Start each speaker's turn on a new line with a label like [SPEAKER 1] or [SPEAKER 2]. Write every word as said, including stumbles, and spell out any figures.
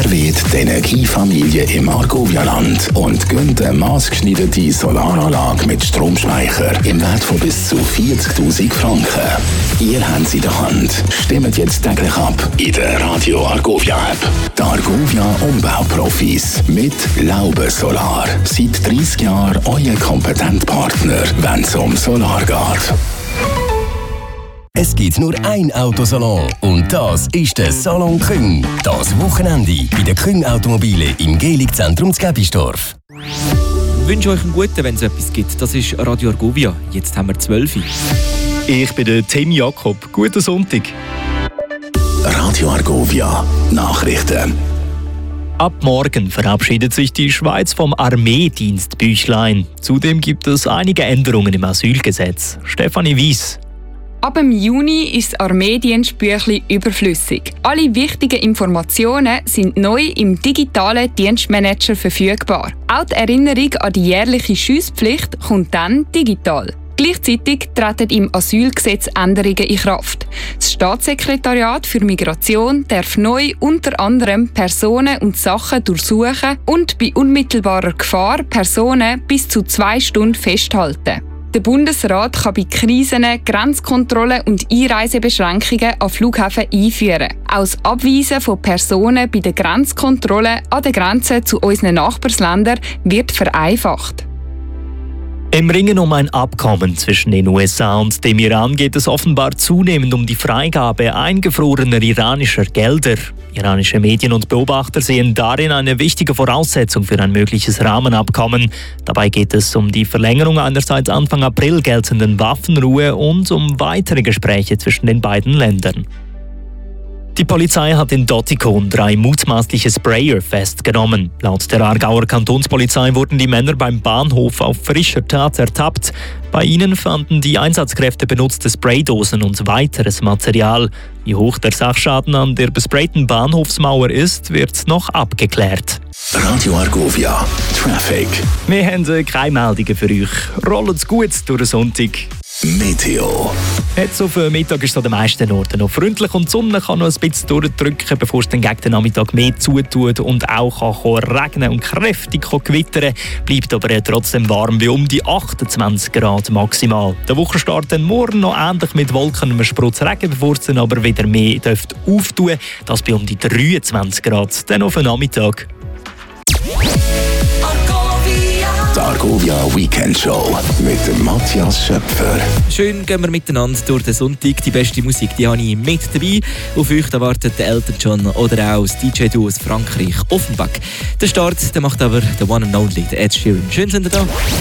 [SPEAKER 1] Reserviert die Energiefamilie im Argovia-Land und gönnt eine maßgeschneiderte Solaranlage mit Stromspeicher im Wert von bis zu vierzigtausend Franken. Ihr habt sie in der Hand. Stimmt jetzt täglich ab in der Radio Argovia App. Die Argovia Umbauprofis mit Laube Solar. Seit dreissig Jahren euer kompetenter Partner, wenn es um Solar geht.
[SPEAKER 2] Es gibt nur ein Autosalon und das ist der Salon Küng. Das Wochenende bei den Küng Automobilen im Gehlig-Zentrum Gebisdorf.
[SPEAKER 3] Ich wünsche euch einen guten, wenn es etwas gibt. Das ist Radio Argovia. Jetzt haben wir zwölf.
[SPEAKER 4] Ich bin der Tim Jakob. Guten Sonntag.
[SPEAKER 1] Radio Argovia Nachrichten.
[SPEAKER 4] Ab morgen verabschiedet sich die Schweiz vom Armeedienstbüchlein. Zudem gibt es einige Änderungen im Asylgesetz. Stefanie Weiss.
[SPEAKER 5] Ab dem Juni ist das Armeedienstbüchlein überflüssig. Alle wichtigen Informationen sind neu im digitalen Dienstmanager verfügbar. Auch die Erinnerung an die jährliche Schusspflicht kommt dann digital. Gleichzeitig treten im Asylgesetz Änderungen in Kraft. Das Staatssekretariat für Migration darf neu unter anderem Personen und Sachen durchsuchen und bei unmittelbarer Gefahr Personen bis zu zwei Stunden festhalten. Der Bundesrat kann bei Krisen Grenzkontrollen und Einreisebeschränkungen an Flughäfen einführen. Auch das Abweisen von Personen bei der Grenzkontrolle an der Grenze zu unseren Nachbarländern wird vereinfacht.
[SPEAKER 4] Im Ringen um ein Abkommen zwischen den U S A und dem Iran geht es offenbar zunehmend um die Freigabe eingefrorener iranischer Gelder. Iranische Medien und Beobachter sehen darin eine wichtige Voraussetzung für ein mögliches Rahmenabkommen. Dabei geht es um die Verlängerung einer seit Anfang April geltenden Waffenruhe und um weitere Gespräche zwischen den beiden Ländern. Die Polizei hat in Dottikon drei mutmaßliche Sprayer festgenommen. Laut der Aargauer Kantonspolizei wurden die Männer beim Bahnhof auf frischer Tat ertappt. Bei ihnen fanden die Einsatzkräfte benutzte Spraydosen und weiteres Material. Wie hoch der Sachschaden an der besprayten Bahnhofsmauer ist, wird noch abgeklärt.
[SPEAKER 1] Radio Argovia Traffic.
[SPEAKER 4] Wir haben keine Meldungen für euch. Rollen's gut durch den Sonntag.
[SPEAKER 1] Meteo.
[SPEAKER 4] Jetzt auf Mittag ist es an den meisten Orten noch freundlich und die Sonne kann noch ein bisschen durchdrücken, bevor es dann gegen den Nachmittag mehr zutut und auch kann regnen und kräftig gewittern. Bleibt aber trotzdem warm wie um die achtundzwanzig Grad maximal. Der Wochenstart dann morgen noch ähnlich mit Wolken und einem Sprutz Regen, bevor es dann aber wieder mehr dürfte auftun. Das bei um die dreiundzwanzig Grad, dann auf den Nachmittag.
[SPEAKER 1] Die Argovia Weekend Show mit dem Matthias Schöpfer.
[SPEAKER 3] Schön gehen wir miteinander durch den Sonntag. Die beste Musik, die habe ich mit dabei. Auf euch da wartet der Elton John oder auch das D J-Duo aus Frankreich, Offenbach. Der Start der macht aber der One and Only, der Ed Sheeran. Schön sind ihr da.